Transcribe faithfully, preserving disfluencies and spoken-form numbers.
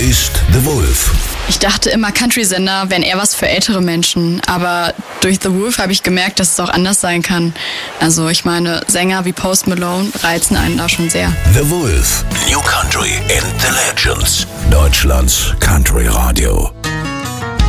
ist The Wolf. Ich dachte immer, Country-Sender wären eher was für ältere Menschen, aber durch The Wolf habe ich gemerkt, dass es auch anders sein kann. Also ich meine, Sänger wie Post Malone reizen einen da schon sehr. The Wolf, New Country and the Legends, Deutschlands Country Radio.